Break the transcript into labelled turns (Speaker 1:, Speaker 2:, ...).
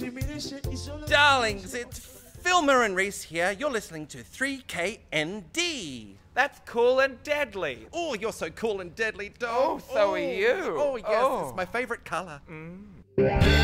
Speaker 1: Darlings, it's Filmer and Reese here. You're listening to 3KND.
Speaker 2: That's cool and deadly.
Speaker 1: Oh, you're so cool and deadly, dog.
Speaker 2: Oh, so are you.
Speaker 1: Oh, yes,
Speaker 2: Oh.
Speaker 1: it's my favourite colour.